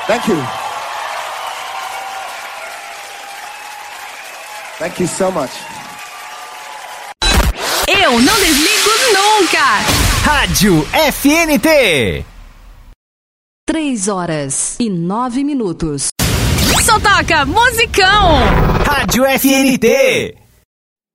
Thank you. Thank you so much. Eu não desligo nunca. Rádio FNT. 3h09. Só toca musicão. Rádio FNT.